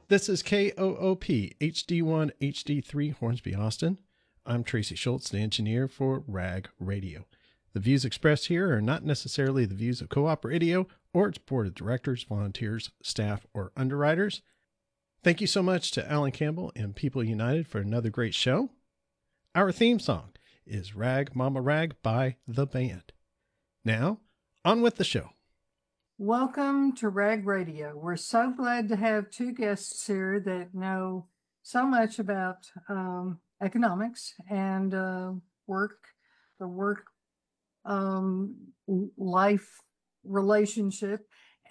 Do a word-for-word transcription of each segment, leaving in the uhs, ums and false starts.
This is K O O P H D one H D three Hornsby, Austin. I'm Tracy Schultz, the engineer for RAG Radio. The views expressed here are not necessarily the views of Co-op Radio or its board of directors, volunteers, staff, or underwriters. Thank you so much to Alan Campbell and People United for another great show. Our theme song is Rag Mama Rag by The Band. Now, on with the show. Welcome to RAG Radio. We're so glad to have two guests here that know so much about um, economics and uh, work, the work um, life relationship.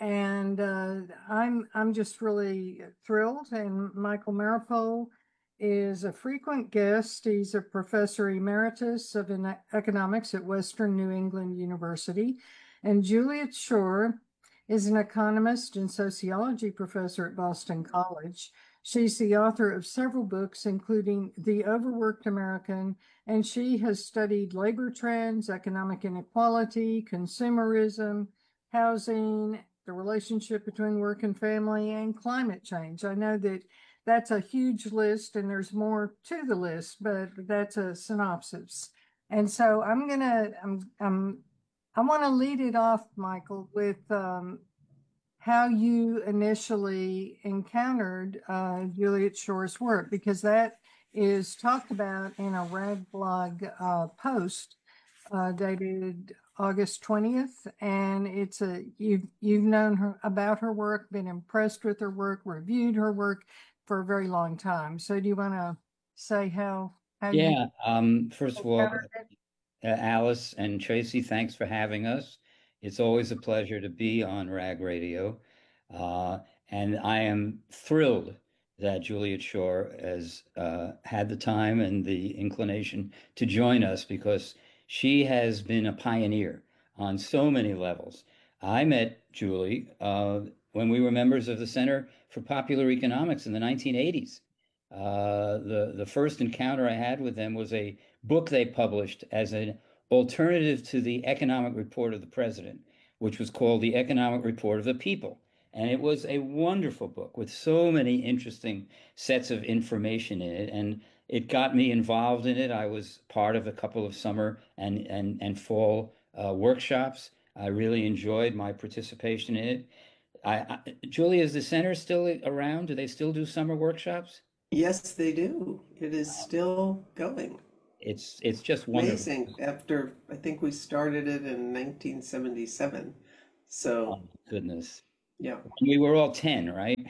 And uh, I'm I'm just really thrilled. And Michael Maripol is a frequent guest. He's a professor emeritus of economics at Western New England University. And Juliet Schor is an economist and sociology professor at Boston College. She's the author of several books, including The Overworked American, and she has studied labor trends, economic inequality, consumerism, housing, the relationship between work and family, and climate change. I know that that's a huge list, and there's more to the list, but that's a synopsis. And so I'm gonna, I'm, I'm I want to lead it off, Michael, with um, how you initially encountered uh, Juliet Schor's work, because that is talked about in a RAG blog uh, post uh, dated August twentieth, and it's a you've you've known her about her work, been impressed with her work, reviewed her work for a very long time. So, do you want to say how how yeah, you um, first of all, encountered it? Uh, Alice and Tracy, thanks for having us. It's always a pleasure to be on RAG Radio. Uh, and I am thrilled that Juliet Schor has uh, had the time and the inclination to join us, because she has been a pioneer on so many levels. I met Julie uh, when we were members of the Center for Popular Economics in the nineteen eighties. Uh, the, the first encounter I had with them was a book they published as an alternative to the economic report of the president, which was called The Economic Report of the People. And it was a wonderful book with so many interesting sets of information in it. And it got me involved in it. I was part of a couple of summer and, and, and fall uh, workshops. I really enjoyed my participation in it. I, I, Julie, is the center still around? Do they still do summer workshops? Yes, they do. It is still going. It's it's just wonderful. Amazing. After I think we started it in nineteen seventy-seven. So, Oh, goodness. yeah. We were all ten, right?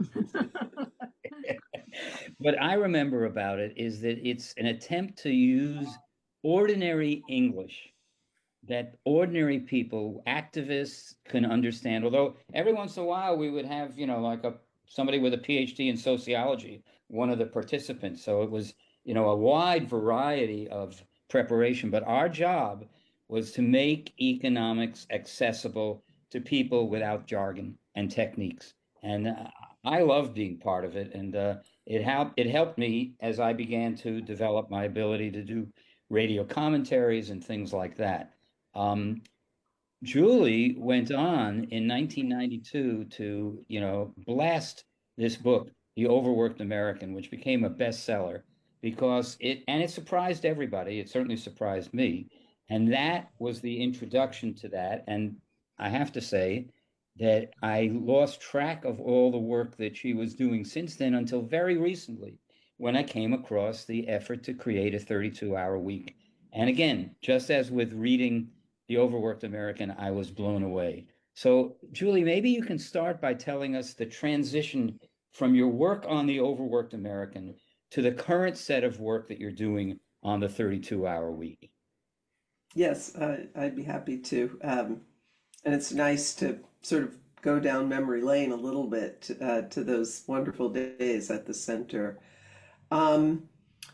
What I remember about it is that it's an attempt to use ordinary English that ordinary people, activists, can understand. Although every once in a while we would have, you know, like a somebody with a PhD in sociology, one of the participants. So it was, you know, a wide variety of preparation. But our job was to make economics accessible to people without jargon and techniques. And uh, I loved being part of it. And uh, it helped, it helped me as I began to develop my ability to do radio commentaries and things like that. Um, Julie went on in nineteen ninety-two to, you know, blast this book, The Overworked American, which became a bestseller because it, and it surprised everybody. It certainly surprised me. And that was the introduction to that. And I have to say that I lost track of all the work that she was doing since then until very recently, when I came across the effort to create a thirty-two hour week. And again, just as with reading The Overworked American, I was blown away. So, Julie, maybe you can start by telling us the transition from your work on The Overworked American to the current set of work that you're doing on the thirty-two hour week. Yes, uh, I'd be happy to. Um, and it's nice to sort of go down memory lane a little bit uh, to those wonderful days at the center. Um,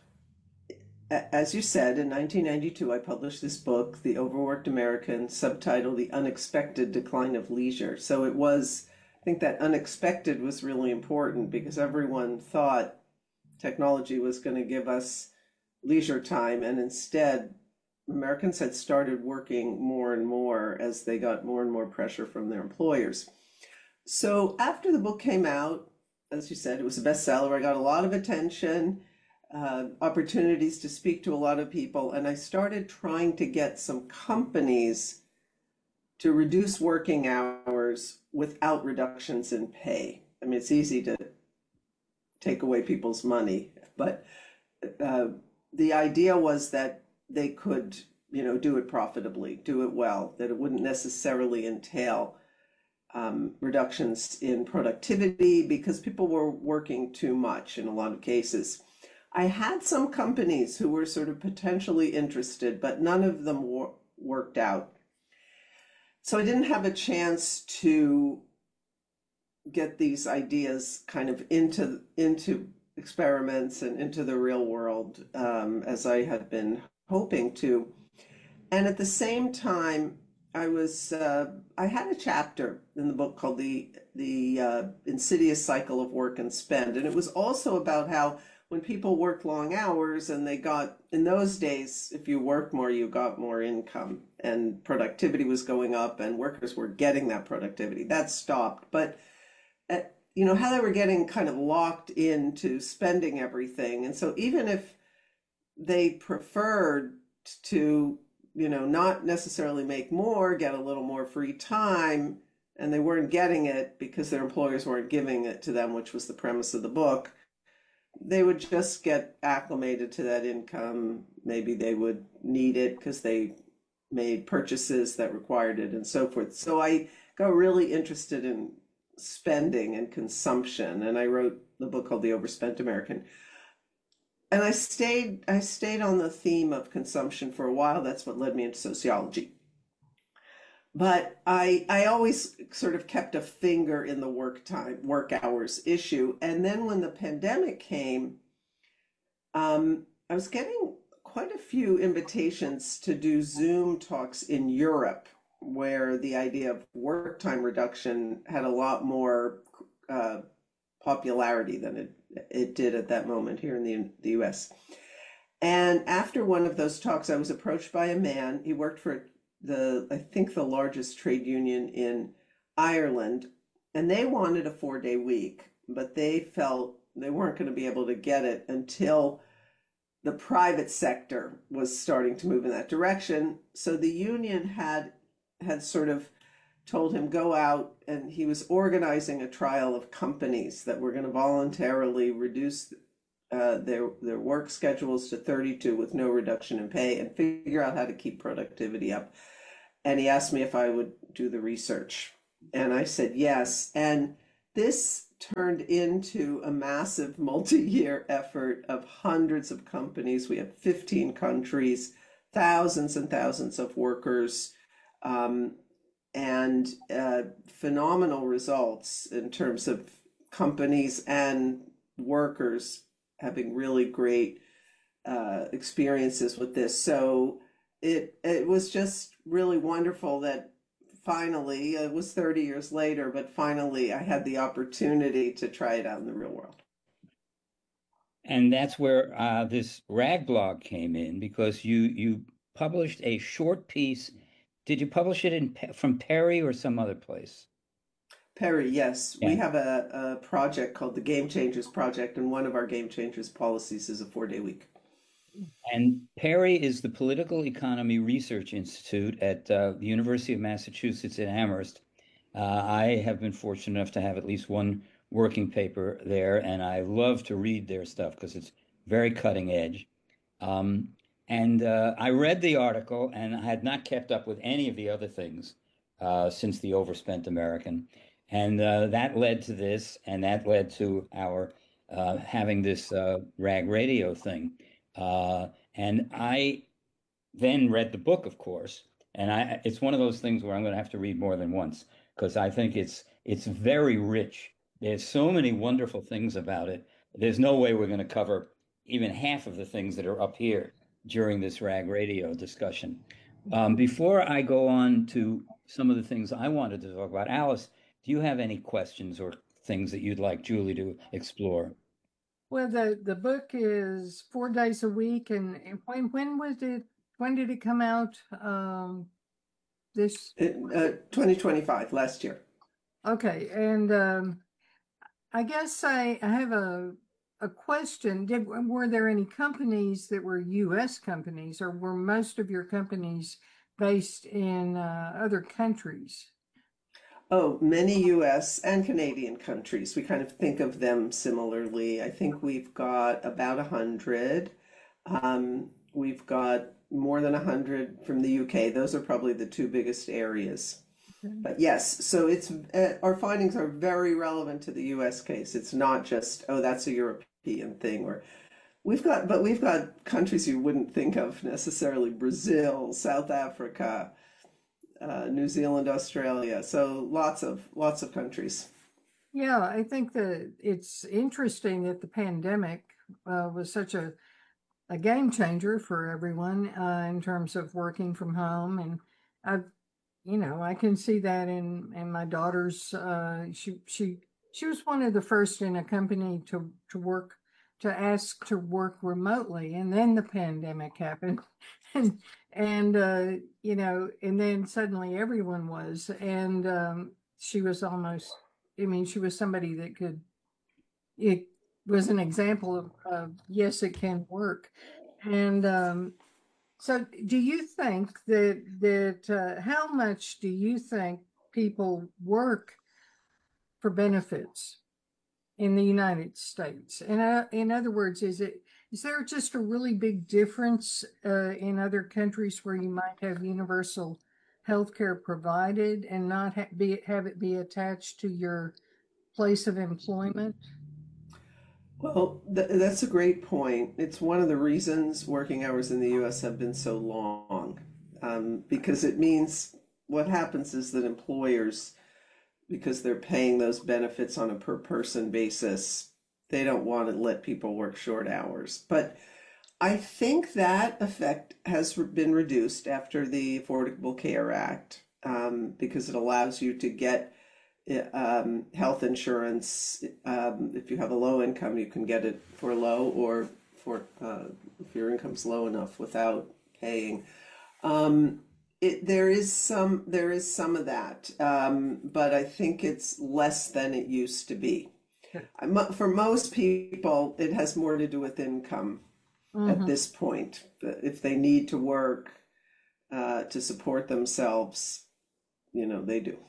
As you said, in nineteen ninety-two, I published this book, The Overworked American, subtitled The Unexpected Decline of Leisure. So it was, I think that unexpected was really important because everyone thought technology was going to give us leisure time. And instead, Americans had started working more and more as they got more and more pressure from their employers. So after the book came out, as you said, it was a bestseller. I got a lot of attention, uh, opportunities to speak to a lot of people, and I started trying to get some companies to reduce working hours without reductions in pay. I mean, it's easy to take away people's money, but uh, the idea was that they could, you know, do it profitably, do it well, that it wouldn't necessarily entail um, reductions in productivity because people were working too much in a lot of cases. I had some companies who were sort of potentially interested, but none of them wor- worked out. So I didn't have a chance to get these ideas kind of into into experiments and into the real world um, as I had been hoping to. And at the same time, I was uh, I had a chapter in the book called the the uh, Insidious Cycle of Work and Spend, and it was also about how when people worked long hours and they got, in those days, if you worked more, you got more income and productivity was going up and workers were getting that productivity. That stopped. But, uh, you know, how they were getting kind of locked into spending everything. And so even if they preferred to, you know, not necessarily make more, get a little more free time, and they weren't getting it because their employers weren't giving it to them, which was the premise of the book, they would just get acclimated to that income. Maybe they would need it because they made purchases that required it and so forth. So I got really interested in spending and consumption, and I wrote the book called The Overspent American. And I stayed I stayed on the theme of consumption for a while. That's what led me into sociology. But I I always sort of kept a finger in the work time, work hours issue. And then when the pandemic came, um, I was getting quite a few invitations to do Zoom talks in Europe, where the idea of work time reduction had a lot more uh, popularity than it, it did at that moment here in the, the U S. And after one of those talks, I was approached by a man. He worked for the, I think, the largest trade union in Ireland, and they wanted a four-day week, but they felt they weren't going to be able to get it until the private sector was starting to move in that direction. So the union had had sort of told him go out, and he was organizing a trial of companies that were going to voluntarily reduce uh, their their work schedules to thirty-two with no reduction in pay and figure out how to keep productivity up. And he asked me if I would do the research, and I said yes. And this turned into a massive multi-year effort of hundreds of companies. We have fifteen countries, thousands and thousands of workers, um, and uh, phenomenal results in terms of companies and workers having really great uh, experiences with this. So it it was just really wonderful that finally, it was thirty years later, but finally I had the opportunity to try it out in the real world. And that's where uh, this rag blog came in, because you you published a short piece. Did you publish it in from Perry or some other place? Perry, yes. Yeah. We have a, a project called the Game Changers Project, and one of our Game Changers policies is a four-day week. And Perry is the Political Economy Research Institute at uh, the University of Massachusetts in Amherst. Uh, I have been fortunate enough to have at least one working paper there, and I love to read their stuff because it's very cutting edge. Um, and uh, I read the article, and I had not kept up with any of the other things uh, since The Overspent American. And uh, that led to this, and that led to our uh, having this uh, rag radio thing. Uh, and I then read the book, of course, and I it's one of those things where I'm going to have to read more than once, because I think it's it's very rich. There's so many wonderful things about it. There's no way we're going to cover even half of the things that are up here during this rag radio discussion. Um, before I go on to some of the things I wanted to talk about, Alice, do you have any questions or things that you'd like Julie to explore? Well, the, the book is four days a week, and when when was it? When did it come out? Um, this It, uh, twenty twenty-five, last year. Okay, and um, I guess I, I have a a question. Did were there any companies that were U S companies, or were most of your companies based in uh, other countries? Oh, many U S and Canadian countries. We kind of think of them similarly. I think we've got about a hundred. Um, we've got more than a hundred from the U K. Those are probably the two biggest areas. But yes, so it's uh, our findings are very relevant to the U S case. It's not just, oh, that's a European thing, or we've got, but we've got countries you wouldn't think of necessarily, Brazil, South Africa, uh, New Zealand, Australia. So lots of lots of countries. Yeah, I think that it's interesting that the pandemic uh, was such a, a game changer for everyone uh, in terms of working from home. And I've, you know, I can see that in, in my daughter's, uh, she, she, she was one of the first in a company to, to work, to ask to work remotely. And then the pandemic happened. and, and, uh, you know, and then suddenly everyone was, and um, she was almost, I mean, she was somebody that could, it was an example of, of yes, it can work. And um, so do you think that, that uh, how much do you think people work for benefits in the United States? And uh, in other words, is it, is there just a really big difference uh, in other countries where you might have universal health care provided and not ha- be, have it be attached to your place of employment? Well, th that's a great point. It's one of the reasons working hours in the U S have been so long, um, because it means what happens is that employers, because they're paying those benefits on a per person basis, they don't want to let people work short hours. But I think that effect has re- been reduced after the Affordable Care Act, um, because it allows you to get i- um, health insurance. Um, if you have a low income, you can get it for low, or for uh, if your income's low enough without paying. Um, it, there is some there is some of that, um, but I think it's less than it used to be. I mo- For most people, it has more to do with income at Mhm. this point. If they need to work uh, to support themselves, you know, they do.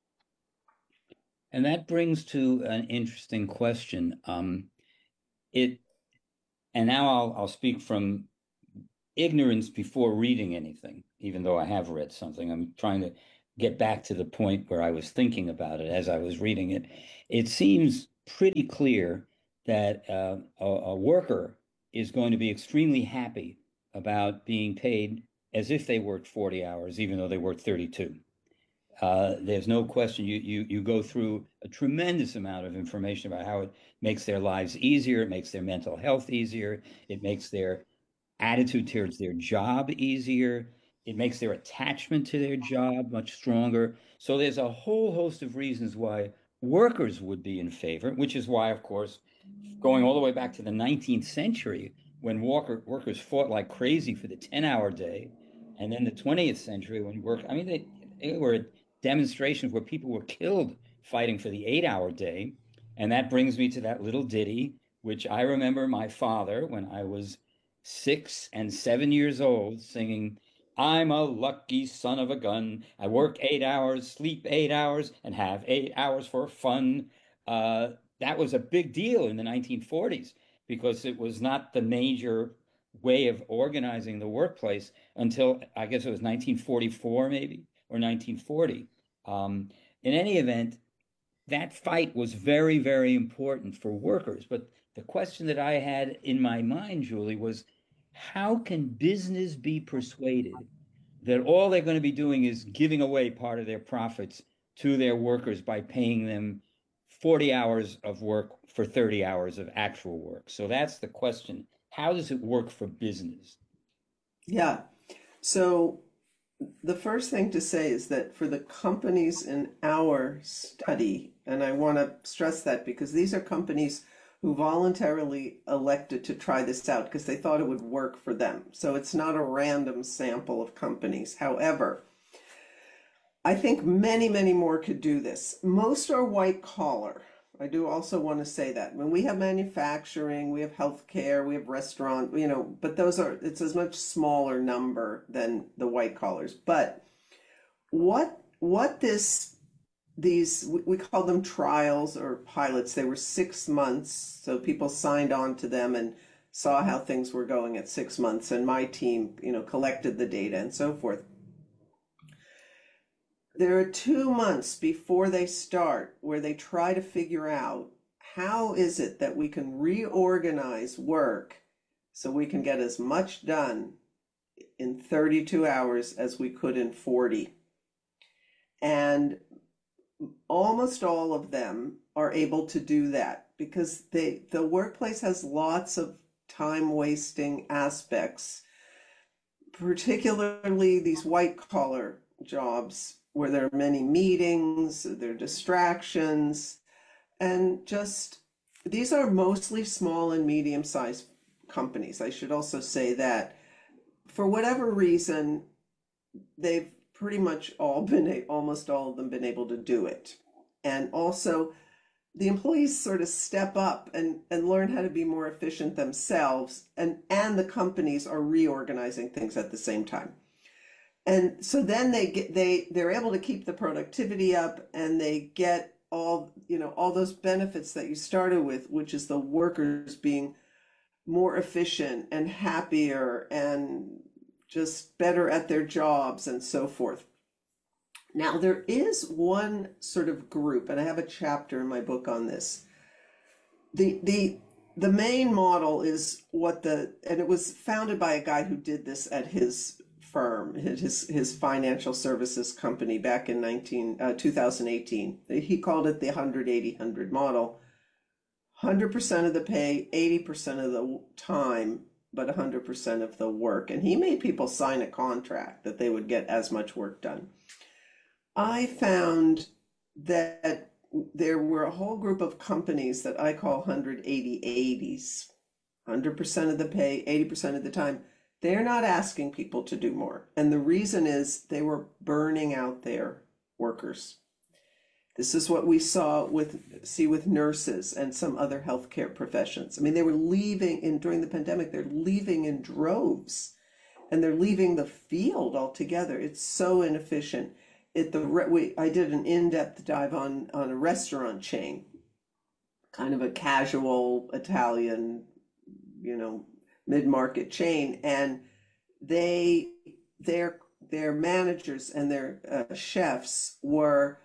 And that brings to an interesting question. Um, it, and now I'll I'll speak from ignorance before reading anything, even though I have read something. I'm trying to get back to the point where I was thinking about it as I was reading it. It seems pretty clear that uh, a, a worker is going to be extremely happy about being paid as if they worked forty hours, even though they worked thirty-two. Uh, there's no question. You, you you go through a tremendous amount of information about how it makes their lives easier, it makes their mental health easier, it makes their attitude towards their job easier. It makes their attachment to their job much stronger. So there's a whole host of reasons why workers would be in favor, which is why, of course, going all the way back to the nineteenth century, when worker, workers fought like crazy for the ten hour day, and then the twentieth century when work, I mean, they, they were demonstrations where people were killed fighting for the eight hour day. And that brings me to that little ditty, which I remember my father, when I was six and seven years old, singing, I'm a lucky son of a gun. I work eight hours, sleep eight hours, and have eight hours for fun. Uh, that was a big deal in the nineteen forties because it was not the major way of organizing the workplace until I guess it was nineteen forty-four, maybe, or nineteen forty. Um, in any event, that fight was very, very important for workers. But the question that I had in my mind, Julie, was how can business be persuaded that all they're going to be doing is giving away part of their profits to their workers by paying them forty hours of work for thirty hours of actual work? So that's the question. How does it work for business? Yeah. So the first thing to say is that for the companies in our study, and I want to stress that because these are companies who voluntarily elected to try this out because they thought it would work for them. So it's not a random sample of companies. However, I think many, many more could do this. Most are white collar. I do also want to say that. When we have manufacturing, we have healthcare, we have restaurant, you know, but those are, it's a much smaller number than the white collars. But what, what this, these, we we call them trials or pilots. They were six months. So people signed on to them and saw how things were going at six months. And my team, you know, collected the data and so forth. There are two months before they start where they try to figure out how is it that we can reorganize work so we can get as much done in thirty-two hours as we could in forty. And almost all of them are able to do that because they, the workplace has lots of time wasting aspects, particularly these white collar jobs where there are many meetings, there are distractions, and just these are mostly small and medium-sized companies. I should also say that for whatever reason, they've pretty much all been, almost all of them been able to do it. And also the employees sort of step up and, and learn how to be more efficient themselves, and, and the companies are reorganizing things at the same time. And so then they get they they're able to keep the productivity up, and they get all, you know, all those benefits that you started with, which is the workers being more efficient and happier and just better at their jobs and so forth. Now there is one sort of group, and I have a chapter in my book on this. The the the main model is what the, and it was founded by a guy who did this at his firm, his his financial services company back in nineteen, uh, two thousand eighteen. He called it the one hundred eighty one hundred model. one hundred percent of the pay, eighty percent of the time, but one hundred percent of the work. And he made people sign a contract that they would get as much work done. I found that there were a whole group of companies that I call one hundred eighty eighties. one hundred percent of the pay, eighty percent of the time. They're not asking people to do more. And the reason is they were burning out their workers. This is what we saw with, see with nurses and some other healthcare professions. I mean, they were leaving in during the pandemic, they're leaving in droves, and they're leaving the field altogether. It's so inefficient. It, the, we, I did an in-depth dive on, on a restaurant chain, kind of a casual Italian, you know, mid-market chain, and they their their managers and their uh, chefs were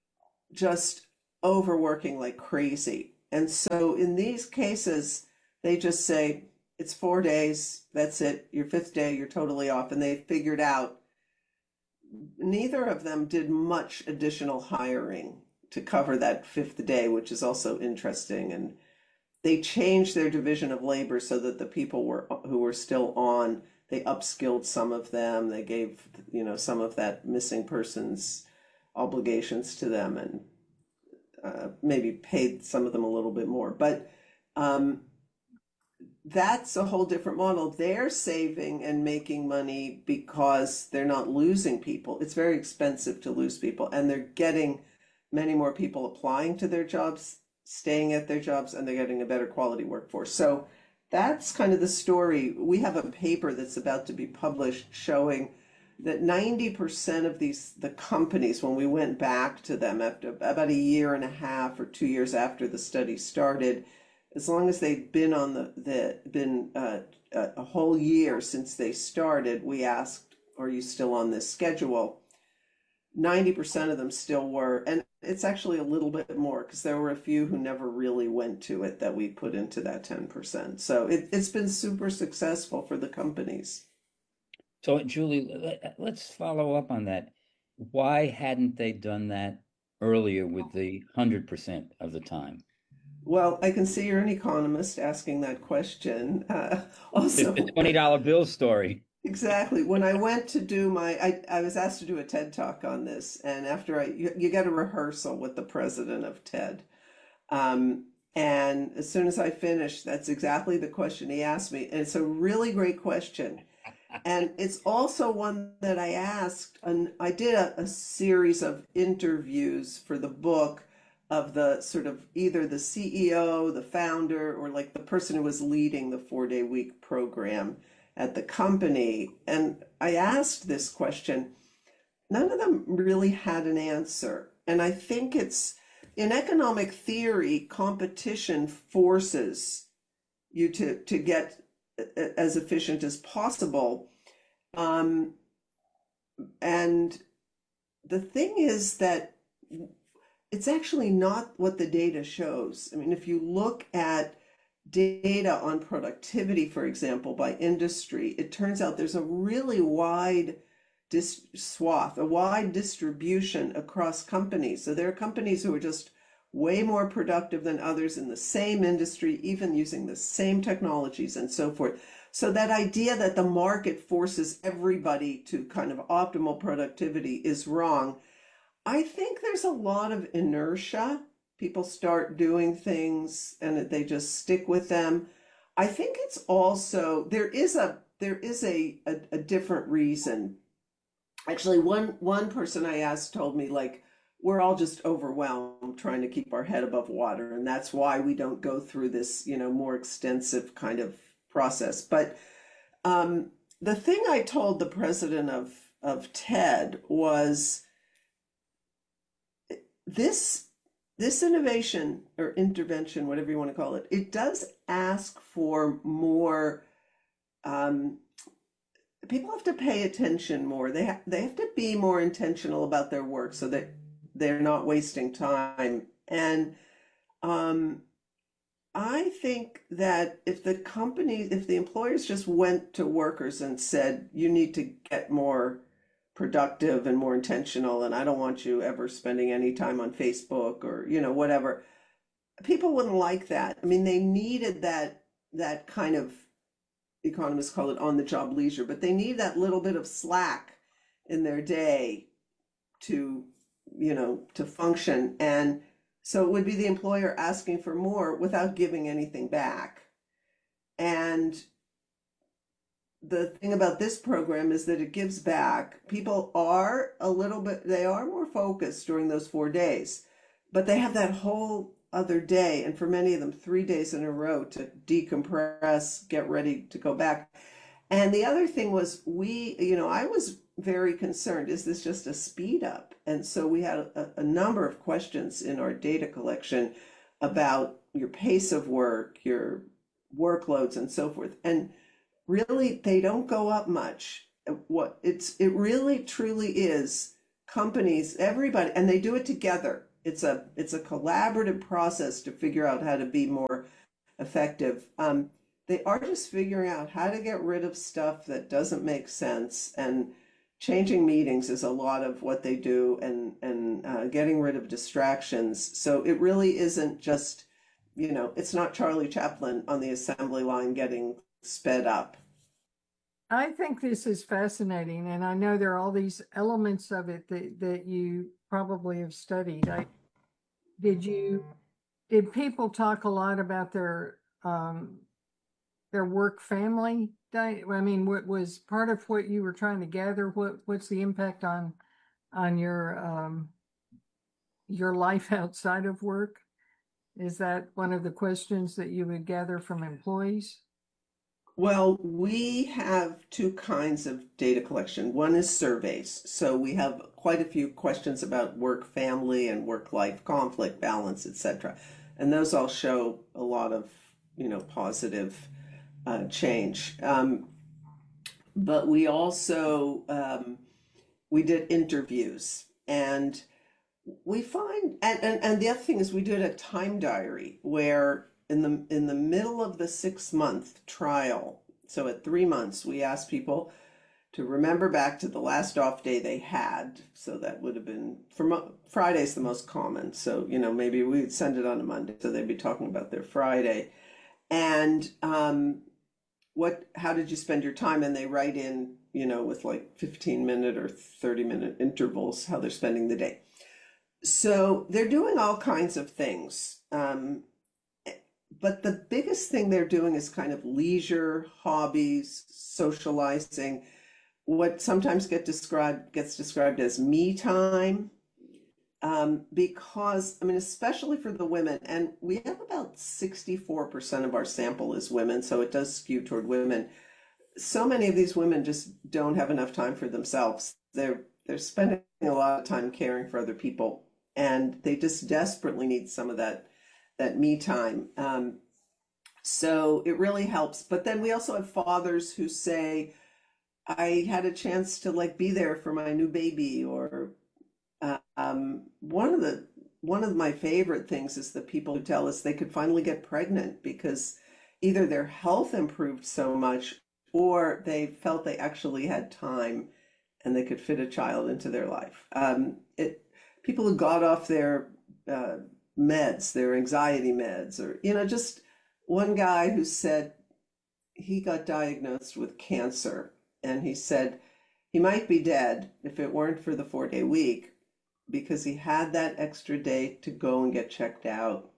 just overworking like crazy. And so in these cases they just say it's four days, that's it, your fifth day you're totally off. And they figured out neither of them did much additional hiring to cover that fifth day, which is also interesting. And they changed their division of labor so that the people were who were still on, they upskilled some of them. They gave, you know, some of that missing person's obligations to them, and uh, maybe paid some of them a little bit more. But um, that's a whole different model. They're saving and making money because they're not losing people. It's very expensive to lose people, and they're getting many more people applying to their jobs, staying at their jobs, and they're getting a better quality workforce. So that's kind of the story. We have a paper that's about to be published showing that ninety percent of these, the companies, when we went back to them after about a year and a half or two years after the study started, as long as they'd been on the, the been uh, a whole year since they started, we asked, are you still on this schedule? ninety percent of them still were, and it's actually a little bit more because there were a few who never really went to it that we put into that ten percent. So it, it's been super successful for the companies. So Julie, let's follow up on that. Why hadn't they done that earlier with the one hundred percent of the time? Well, I can see you're an economist asking that question. Uh, also, the twenty dollar bill story. Exactly. When I went to do my, I, I was asked to do a TED talk on this, and after I, you, you get a rehearsal with the president of TED. Um, and as soon as I finished, that's exactly the question he asked me. And it's a really great question. And it's also one that I asked, and I did a, a series of interviews for the book of the sort of either the C E O, the founder, or like the person who was leading the four day week program at the company. And I asked this question. None of them really had an answer. And I think it's in economic theory, competition forces you to, to get as efficient as possible. Um, and the thing is that it's actually not what the data shows. I mean, if you look at data on productivity, for example, by industry, it turns out there's a really wide dis- swath, a wide distribution across companies. So there are companies who are just way more productive than others in the same industry, even using the same technologies and so forth. So that idea that the market forces everybody to kind of optimal productivity is wrong. I think there's a lot of inertia. People start doing things and they just stick with them. I think it's also, there is a there is a, a, a different reason. Actually, one one person I asked told me, like, we're all just overwhelmed trying to keep our head above water, and that's why we don't go through this, you know, more extensive kind of process. But um, the thing I told the president of of TED was this this innovation or intervention, whatever you want to call it, it does ask for more. Um, people have to pay attention more. They have they have to be more intentional about their work so that they're not wasting time. And um, I think that if the company, if the employers just went to workers and said, you need to get more productive and more intentional, and I don't want you ever spending any time on Facebook or, you know, whatever, people wouldn't like that. I mean, they needed that, that kind of, economists call it on the job leisure, but they need that little bit of slack in their day to, you know, to function. And so it would be the employer asking for more without giving anything back. And the thing about this program is that it gives back. People are a little bit, they are more focused during those four days, but they have that whole other day, and for many of them, three days in a row to decompress, get ready to go back. And the other thing was, we, you know, I was very concerned, is this just a speed up? And so we had a, a number of questions in our data collection about your pace of work, your workloads, and so forth. And really, they don't go up much. What it's, it really truly is companies, everybody, and they do it together. It's a, it's a collaborative process to figure out how to be more effective. Um, they are just figuring out how to get rid of stuff that doesn't make sense, and changing meetings is a lot of what they do, and, and uh, getting rid of distractions. So it really isn't just, you know, it's not Charlie Chaplin on the assembly line getting sped up. I think this is fascinating, and I know there are all these elements of it that, that you probably have studied. I, did you, did people talk a lot about their um, their work family? I mean, what was part of what you were trying to gather? What what's the impact on on your um, your life outside of work? Is that one of the questions that you would gather from employees? Well, we have two kinds of data collection. One is surveys. So we have quite a few questions about work, family, and work-life conflict, balance, et cetera. And those all show a lot of, you know, positive uh, change. Um, but we also, um, we did interviews, and we find, and, and, and the other thing is we did a time diary where in the in the middle of the six month trial, so at three months, we asked people to remember back to the last off day they had. So that would have been, for Friday's the most common. So, you know, maybe we'd send it on a Monday, so they'd be talking about their Friday. And um, what, how did you spend your time? And they write in, you know, with like fifteen minute or thirty minute intervals, how they're spending the day. So they're doing all kinds of things. Um, But the biggest thing they're doing is kind of leisure, hobbies, socializing, what sometimes get described gets described as me time. um, because, I mean, especially for the women, and we have about sixty-four percent of our sample is women, so it does skew toward women. So many of these women just don't have enough time for themselves. They're they're spending a lot of time caring for other people, and they just desperately need some of that that me time. Um, so it really helps. But then we also have fathers who say, I had a chance to like be there for my new baby, or uh, um, one of the one of my favorite things is the people who tell us they could finally get pregnant because either their health improved so much or they felt they actually had time and they could fit a child into their life. Um, it people who got off their uh, meds, their anxiety meds, or you know, just one guy who said he got diagnosed with cancer, and he said he might be dead if it weren't for the four day week because he had that extra day to go and get checked out.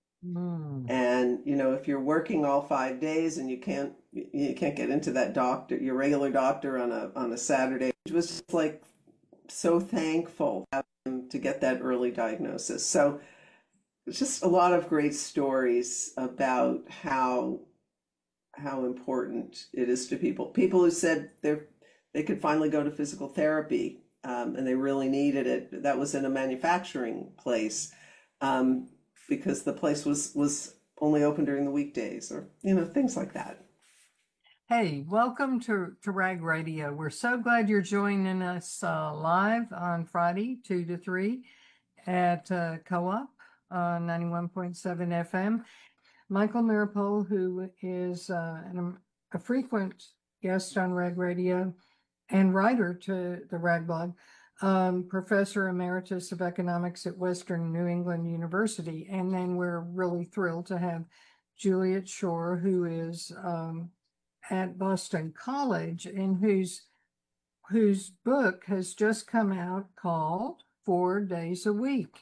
Mm. And you know, if you're working all five days and you can't you can't get into that doctor, your regular doctor on a on a Saturday, it was just like so thankful to get that early diagnosis. So it's just a lot of great stories about how how important it is to people. People who said they they could finally go to physical therapy, um, and they really needed it. That was in a manufacturing place, um, because the place was was only open during the weekdays, or you know, things like that. Hey, welcome to, to Rag Radio. We're so glad you're joining us uh, live on Friday, two to three at uh, Co-op uh, ninety-one point seven F M. Michael Maripol, who is uh, an, a frequent guest on Rag Radio and writer to the Rag blog, um, professor emeritus of economics at Western New England University. And then we're really thrilled to have Juliet Schor, who is um, at Boston College and whose whose book has just come out called Four Days a Week.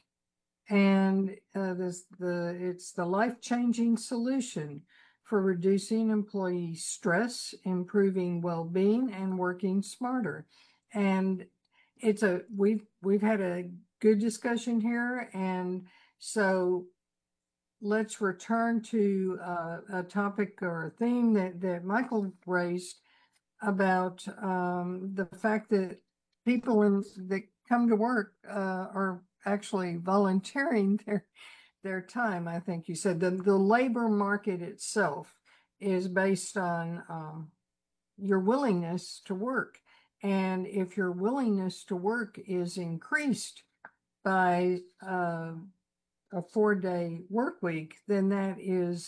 And uh, this, the it's the life-changing solution for reducing employee stress, improving well-being, and working smarter. And it's a we've we've had a good discussion here, and so let's return to uh, a topic or a theme that that Michael raised about um, the fact that people in, that come to work uh, are actually volunteering their their time. I think you said the the labor market itself is based on um, your willingness to work, and if your willingness to work is increased by uh, a four day work week, then that is